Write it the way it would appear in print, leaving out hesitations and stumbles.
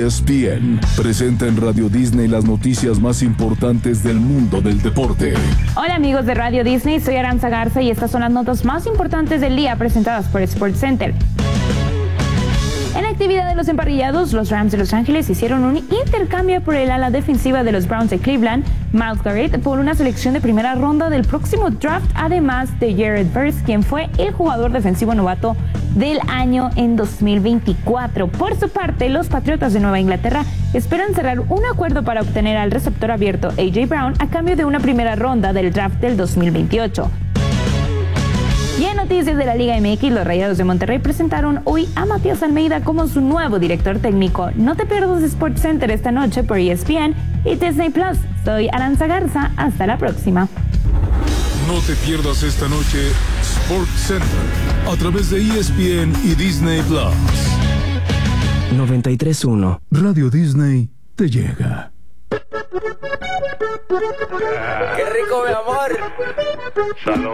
ESPN presenta en Radio Disney las noticias más importantes del mundo del deporte. Hola amigos de Radio Disney, soy Aranza Garza y estas son las notas más importantes del día presentadas por SportsCenter. En actividad de los emparrillados, los Rams de Los Ángeles hicieron un intercambio por el ala defensiva de los Browns de Cleveland, Myles Garrett, por una selección de primera ronda del próximo draft, además de Jared Verse, quien fue el jugador defensivo novato del año en 2024. Por su parte, los Patriotas de Nueva Inglaterra esperan cerrar un acuerdo para obtener al receptor abierto A.J. Brown a cambio de una primera ronda del draft del 2028. Y en noticias de la Liga MX, los Rayados de Monterrey presentaron hoy a Matías Almeida como su nuevo director técnico. No te pierdas SportsCenter esta noche por ESPN y Disney Plus. Soy Aranza Garza, hasta la próxima. No te pierdas esta noche SportsCenter a través de ESPN y Disney Plus. 93.1 Radio Disney te llega. ¡Qué rico, mi amor!